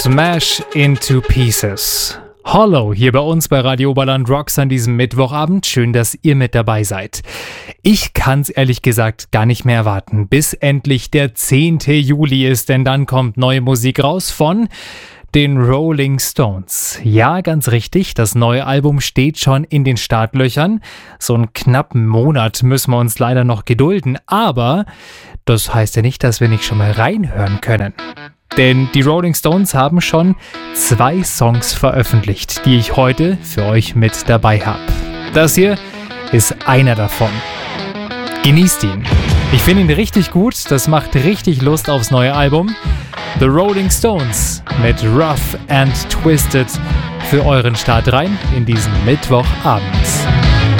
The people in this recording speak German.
Smash into Pieces. Hollow hier bei uns bei Radio Oberland Rocks an diesem Mittwochabend. Schön, dass ihr mit dabei seid. Ich kann's ehrlich gesagt gar nicht mehr erwarten, bis endlich der 10. Juli ist, denn dann kommt neue Musik raus von den Rolling Stones. Ja, ganz richtig, das neue Album steht schon in den Startlöchern. So einen knappen Monat müssen wir uns leider noch gedulden, aber das heißt ja nicht, dass wir nicht schon mal reinhören können. Denn die Rolling Stones haben schon 2 Songs veröffentlicht, die ich heute für euch mit dabei habe. Das hier ist einer davon. Genießt ihn. Ich finde ihn richtig gut, das macht richtig Lust aufs neue Album. The Rolling Stones mit Rough and Twisted für euren Start rein in diesen Mittwochabend.